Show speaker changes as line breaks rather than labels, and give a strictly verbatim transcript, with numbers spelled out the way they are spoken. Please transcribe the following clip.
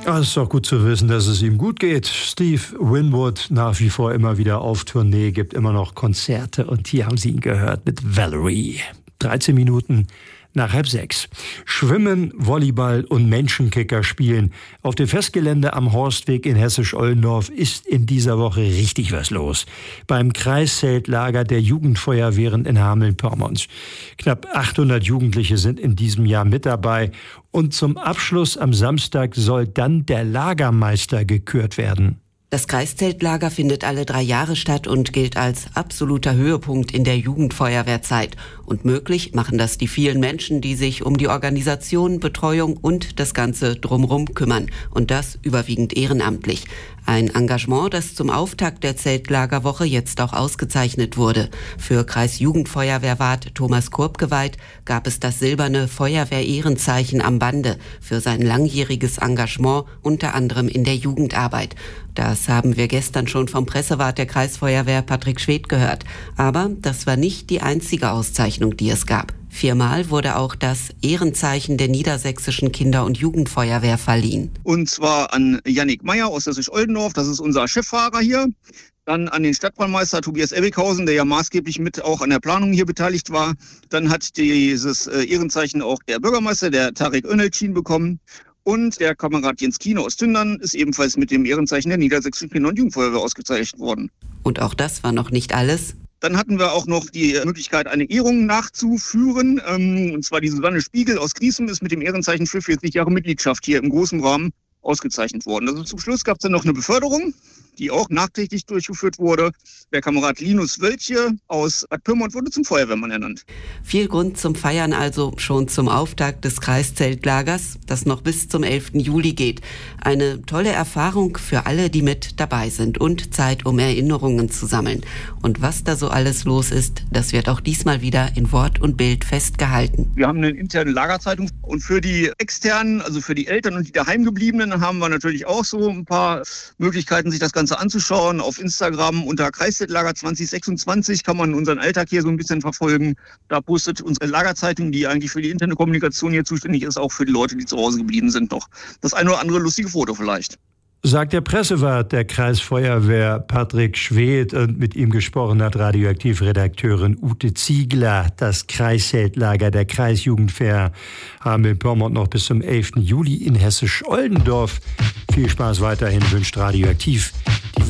Es ist doch gut zu wissen, dass es ihm gut geht. Steve Winwood nach wie vor immer wieder auf Tournee, gibt immer noch Konzerte und hier haben Sie ihn gehört mit Valerie. dreizehn Minuten nach halb sechs. Schwimmen, Volleyball und Menschenkicker spielen. Auf dem Festgelände am Horstweg in Hessisch-Oldendorf ist in dieser Woche richtig was los. Beim Kreiszeltlager der Jugendfeuerwehren in Hameln-Pyrmont. Knapp achthundert Jugendliche sind in diesem Jahr mit dabei. Und zum Abschluss am Samstag soll dann der Lagermeister gekürt werden.
Das Kreiszeltlager findet alle drei Jahre statt und gilt als absoluter Höhepunkt in der Jugendfeuerwehrzeit. Und möglich machen das die vielen Menschen, die sich um die Organisation, Betreuung und das Ganze drumherum kümmern. Und das überwiegend ehrenamtlich. Ein Engagement, das zum Auftakt der Zeltlagerwoche jetzt auch ausgezeichnet wurde. Für Kreisjugendfeuerwehrwart Thomas Kurbgeweiht gab es das silberne Feuerwehr-Ehrenzeichen am Bande für sein langjähriges Engagement, unter anderem in der Jugendarbeit. Das haben wir gestern schon vom Pressewart der Kreisfeuerwehr Patrick Schwedt gehört. Aber das war nicht die einzige Auszeichnung, die es gab. Viermal wurde auch das Ehrenzeichen der Niedersächsischen Kinder- und Jugendfeuerwehr verliehen.
Und zwar an Jannik Meyer aus Hessisch-Oldendorf, das ist unser Cheffahrer hier. Dann an den Stadtbrandmeister Tobias Ebbickhausen, der ja maßgeblich mit auch an der Planung hier beteiligt war. Dann hat dieses Ehrenzeichen auch der Bürgermeister, der Tarek Önelcin, bekommen. Und der Kamerad Jens Kiene aus Tündern ist ebenfalls mit dem Ehrenzeichen der Niedersächsischen Kinder- und Jugendfeuerwehr ausgezeichnet worden.
Und auch das war noch nicht alles.
Dann hatten wir auch noch die Möglichkeit, eine Ehrung nachzuführen. Und zwar die Susanne Spiegel aus Griesem ist mit dem Ehrenzeichen für vierzig Jahre Mitgliedschaft hier im großen Rahmen ausgezeichnet worden. Also zum Schluss gab es dann noch eine Beförderung, die auch nachträglich durchgeführt wurde. Der Kamerad Linus Wölche aus Bad Pyrmont wurde zum Feuerwehrmann ernannt.
Viel Grund zum Feiern also schon zum Auftakt des Kreiszeltlagers, das noch bis zum elften Juli geht. Eine tolle Erfahrung für alle, die mit dabei sind und Zeit, um Erinnerungen zu sammeln. Und was da so alles los ist, das wird auch diesmal wieder in Wort und Bild festgehalten.
Wir haben eine interne Lagerzeitung und für die externen, also für die Eltern und die daheimgebliebenen, haben wir natürlich auch so ein paar Möglichkeiten, sich das Ganze anzuschauen. Auf Instagram unter Kreiszeltlager zwanzig sechsundzwanzig kann man unseren Alltag hier so ein bisschen verfolgen. Da postet unsere Lagerzeitung, die eigentlich für die interne Kommunikation hier zuständig ist, auch für die Leute, die zu Hause geblieben sind, noch das eine oder andere lustige Foto vielleicht.
Sagt der Pressewart der Kreisfeuerwehr Patrick Schwedt, und mit ihm gesprochen hat Radioaktiv-Redakteurin Ute Ziegler. Das Kreiszeltlager der Kreisjugendwehr Hameln-Pyrmont noch bis zum elften Juli in Hessisch-Oldendorf. Viel Spaß weiterhin wünscht Radioaktiv. Die